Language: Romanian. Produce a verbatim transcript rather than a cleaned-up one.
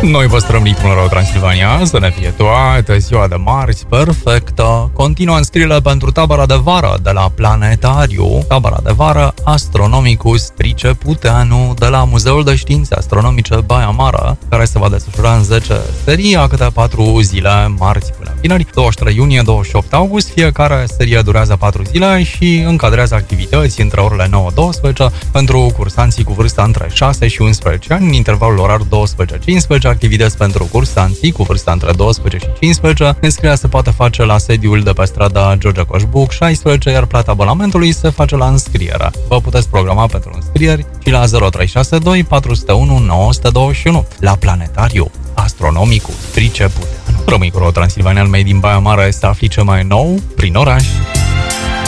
Noi vă străm ritmul rău Transilvania, să ne fie toată ziua de marți perfectă. Continuă înscrierile pentru tabăra de vară de la Planetariu, tabăra de vară Astronomicus Triceputeanu de la Muzeul de Științe Astronomice Baia Mare, care se va desfășura în zece serii, a câte patru zile, marți până vineri, douăzeci și trei iunie, douăzeci și opt august. Fiecare serie durează patru zile și încadrează activități între orele nouă douăsprezece pentru cursanții cu vârsta între șase și unsprezece ani, în intervalul orar douăsprezece cincisprezece, activități pentru cursanții cu vârsta între douăsprezece și cincisprezece. Înscrierea se poate face la sediul de pe strada George Coșbuc șaisprezece, iar plata abonamentului se face la înscriere. Vă puteți programa pentru înscrieri și la zero trei șase doi patru zero unu nouă doi unu. La Planetariu Astronomicus Triceputeanu. Rămâi cu Transilvania, al mei din Baia Mare, să afli ce mai nou prin oraș.